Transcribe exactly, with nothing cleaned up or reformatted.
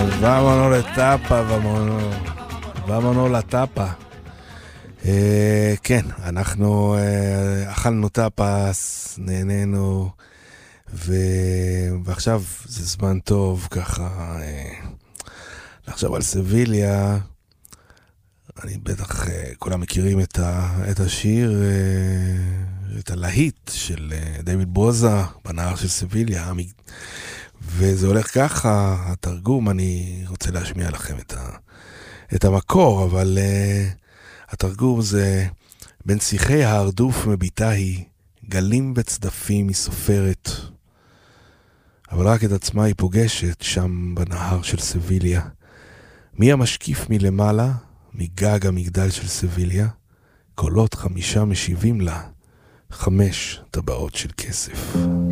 Vámonos לטאפה, vámonos, vámonos לטאפה. אה, כן, אנחנו אה, אכלנו טאפס, נהנינו, ו... ועכשיו זה זמן טוב ככה אה, לחשוב על סביליה. אני בטח, אה, כולם מכירים את, ה... את השיר, אה, את הלהיט של אה, דיוויד בוזה, בנהר של סביליה, המ... וזה הולך ככה, התרגום, אני רוצה להשמיע לכם את, ה... את המקור, אבל uh, התרגום זה בין שיחי ההרדוף מביטה היא, גלים וצדפים היא סופרת, אבל רק את עצמה היא פוגשת שם בנהר של סביליה. מי המשקיף מלמעלה, מגג המגדל של סביליה, קולות חמישה משיבים לה, חמש טבעות של כסף.